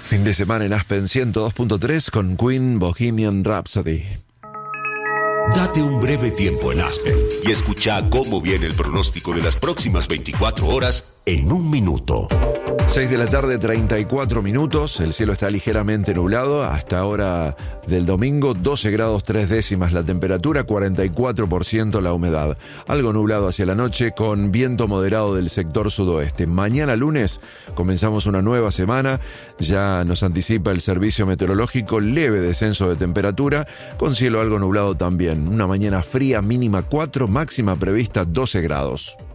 Fin de semana en Aspen 102.3 con Queen Bohemian Rhapsody. Date un breve tiempo en Aspen y escucha cómo viene el pronóstico de las próximas 24 horas en un minuto. 6 de la tarde, 34 minutos. El cielo está ligeramente nublado. Hasta ahora del domingo, 12 grados 3 décimas la temperatura, 44% la humedad. Algo nublado hacia la noche con viento moderado del sector sudoeste. Mañana lunes comenzamos una nueva semana. Ya nos anticipa el servicio meteorológico leve descenso de temperatura, con cielo algo nublado también. Una mañana fría, mínima 4, máxima prevista 12 grados.